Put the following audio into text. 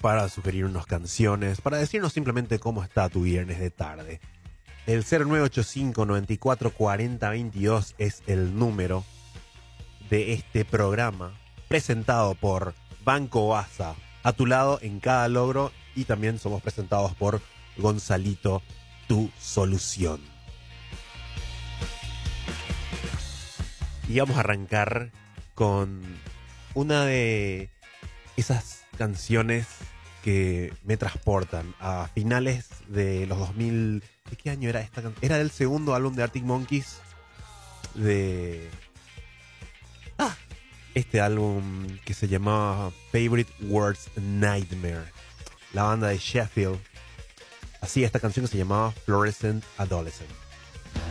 para sugerir unas canciones, para decirnos simplemente cómo está tu viernes de tarde. El 0985 94 40 22 es el número de este programa, presentado por Banco Baza, a tu lado en cada logro, y también somos presentados por Gonzalito, tu solución. Y vamos a arrancar con una de esas canciones que me transportan a finales de los 2000. ¿De qué año era esta canción? Era del segundo álbum de Arctic Monkeys, de este álbum que se llamaba Favorite Words Nightmare. La banda de Sheffield hacía esta canción que se llamaba Fluorescent Adolescent.